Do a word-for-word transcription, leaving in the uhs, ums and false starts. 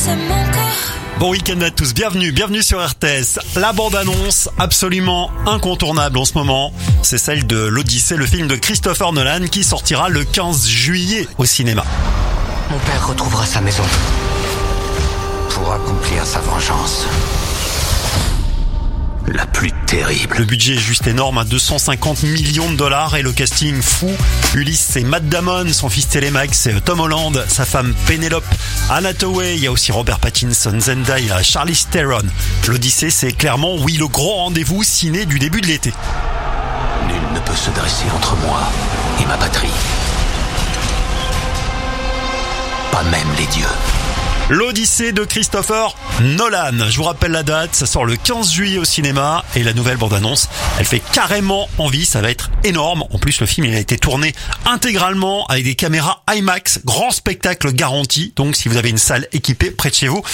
c'est mon corps. Bon week-end à tous, bienvenue, bienvenue sur R T S. La bande-annonce absolument incontournable en ce moment, c'est celle de l'Odyssée, le film de Christopher Nolan qui sortira le quinze juillet au cinéma. Mon père retrouvera sa maison pour accomplir sa vengeance. La plus terrible. Le budget est juste énorme, à deux cent cinquante millions de dollars et le casting fou. Ulysse, c'est Matt Damon, son fils Telemax, c'est Tom Holland, sa femme Penelope, Anne Hathaway, il y a aussi Robert Pattinson, Zendaya, Charlize Theron. L'Odyssée, c'est clairement, oui, le grand rendez-vous ciné du début de l'été. Nul ne peut se dresser entre moi et ma patrie. Pas même les dieux. L'Odyssée de Christopher Nolan. Je vous rappelle la date, ça sort le quinze juillet au cinéma et la nouvelle bande-annonce, elle fait carrément envie, ça va être énorme. En plus, le film il a été tourné intégralement avec des caméras IMAX, grand spectacle garanti. Donc si vous avez une salle équipée près de chez vous,